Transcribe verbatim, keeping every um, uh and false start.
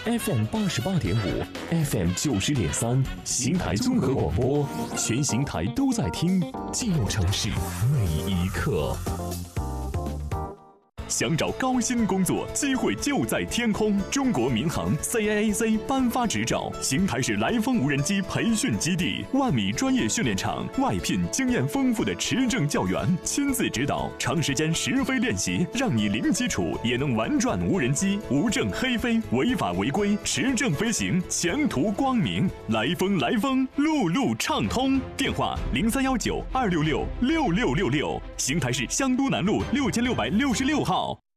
F M 八十八点五 ，F M 九十点三，邢台综合广播，全邢台都在听，记录城市每一刻。想找高薪工作，机会就在天空。中国民航 C A A C 颁发执照，邢台市来风无人机培训基地，万米专业训练场，外聘经验丰富的持证教员，亲自指导，长时间实飞练习，让你零基础也能玩转无人机，无证黑飞，违法违规，持证飞行，前途光明。来风来风，路路畅通。电话零三幺九二六六六六六六，邢台市香都南路六千六百六十六号。